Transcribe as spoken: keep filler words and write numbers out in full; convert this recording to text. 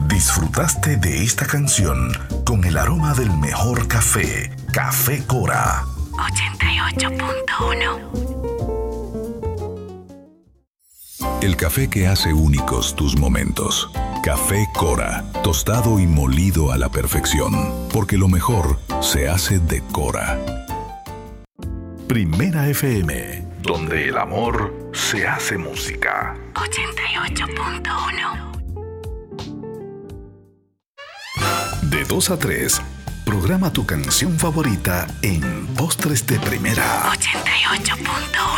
Disfrutaste de esta canción con el aroma del mejor café, Café Cora. ochenta y ocho punto uno. El café que hace únicos tus momentos. Café Cora, tostado y molido a la perfección, porque lo mejor se hace de Cora. Primera F M, donde el amor se hace música. ochenta y ocho punto uno. De dos a tres, programa tu canción favorita en Postres de Primera. ochenta y ocho punto uno.